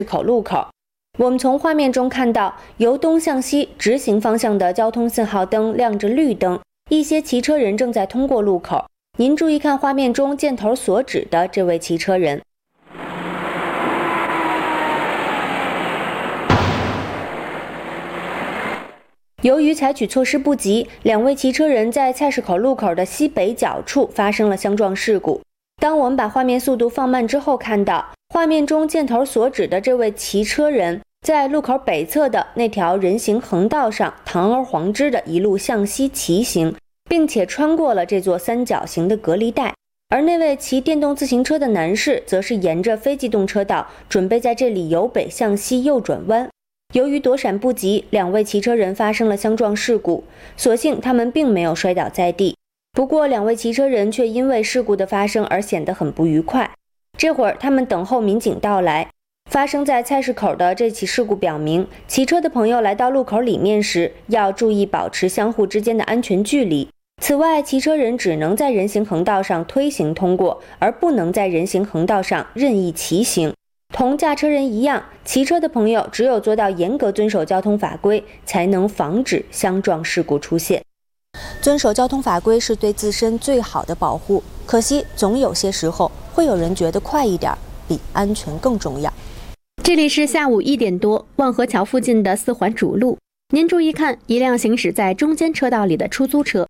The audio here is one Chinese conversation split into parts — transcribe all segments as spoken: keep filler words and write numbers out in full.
口路口。我们从画面中看到，由东向西直行方向的交通信号灯亮着绿灯，一些骑车人正在通过路口。您注意看画面中箭头所指的这位骑车人。由于采取措施不及，两位骑车人在菜市口路口的西北角处发生了相撞事故。当我们把画面速度放慢之后，看到画面中箭头所指的这位骑车人在路口北侧的那条人行横道上堂而皇之的一路向西骑行，并且穿过了这座三角形的隔离带。而那位骑电动自行车的男士则是沿着非机动车道，准备在这里由北向西右转弯。由于躲闪不及，两位骑车人发生了相撞事故，所幸他们并没有摔倒在地。不过两位骑车人却因为事故的发生而显得很不愉快。这会儿他们等候民警到来。发生在菜市口的这起事故表明，骑车的朋友来到路口里面时要注意保持相互之间的安全距离。此外，骑车人只能在人行横道上推行通过，而不能在人行横道上任意骑行。同驾车人一样，骑车的朋友只有做到严格遵守交通法规，才能防止相撞事故出现。遵守交通法规是对自身最好的保护，可惜总有些时候会有人觉得快一点比安全更重要。 这里是下午一点多，望河桥附近的四环主路，您注意看一辆行驶在中间车道里的出租车。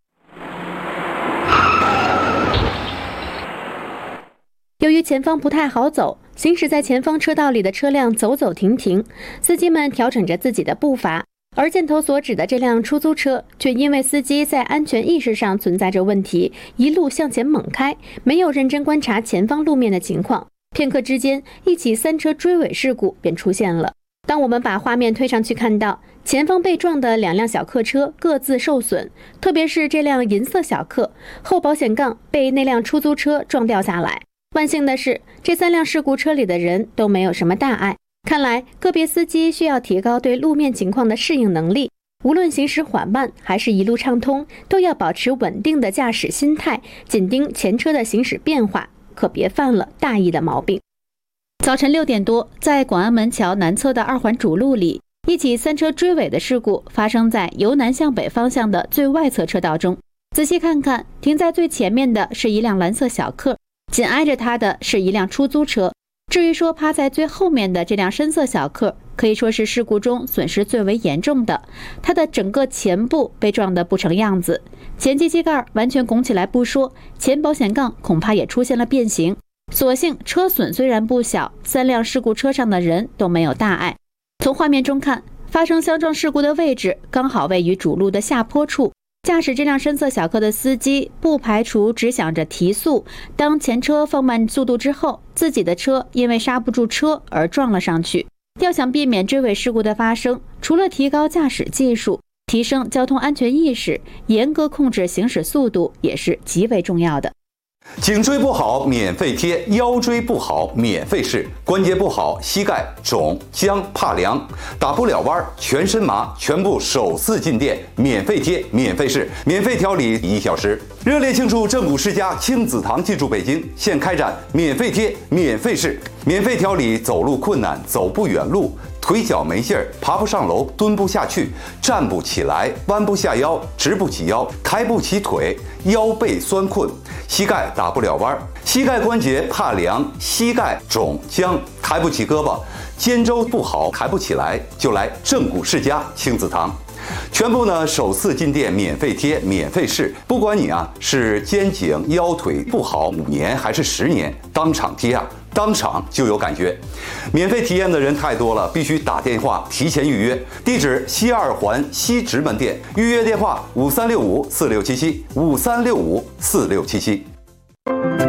由于前方不太好走，行驶在前方车道里的车辆走走停停，司机们调整着自己的步伐，而箭头所指的这辆出租车却因为司机在安全意识上存在着问题，一路向前猛开，没有认真观察前方路面的情况。片刻之间，一起三车追尾事故便出现了。当我们把画面推上去，看到前方被撞的两辆小客车各自受损，特别是这辆银色小客后保险杠被那辆出租车撞掉下来。万幸的是，这三辆事故车里的人都没有什么大碍。看来个别司机需要提高对路面情况的适应能力，无论行驶缓慢还是一路畅通，都要保持稳定的驾驶心态，紧盯前车的行驶变化，可别犯了大意的毛病。早晨六点多，在广安门桥南侧的二环主路里，一起三车追尾的事故发生在由南向北方向的最外侧车道中。仔细看看，停在最前面的是一辆蓝色小客，紧挨着它的是一辆出租车。至于说趴在最后面的这辆深色小客，可以说是事故中损失最为严重的，它的整个前部被撞得不成样子，前机器盖完全拱起来不说，前保险杠恐怕也出现了变形。所幸车损虽然不小，三辆事故车上的人都没有大碍。从画面中看，发生相撞事故的位置刚好位于主路的下坡处，驾驶这辆深色小客的司机不排除只想着提速，当前车放慢速度之后，自己的车因为刹不住车而撞了上去。要想避免追尾事故的发生，除了提高驾驶技术，提升交通安全意识，严格控制行驶速度也是极为重要的。 颈椎不好免费贴，腰椎不好免费试，关节不好膝盖肿僵怕凉打不了弯全身麻，全部首次进店免费贴免费试，免费调理一小时。热烈庆祝正骨世家亲子堂进驻北京，现开展免费贴免费试，免费调理走路困难走不远路，腿脚没劲儿，爬不上楼，蹲不下去，站不起来，弯不下腰，直不起腰，抬不起腿，腰背酸困，膝盖打不了弯，膝盖关节怕凉，膝盖肿僵，抬不起胳膊，肩周不好，抬不起来，就来正骨世家亲子堂。全部呢首次进店免费贴免费试，不管你啊是肩颈腰腿不好五年还是十年，当场贴啊当场就有感觉。免费体验的人太多了，必须打电话提前预约。地址西二环西直门店，预约电话五三六五四六七七五三六五四六七七。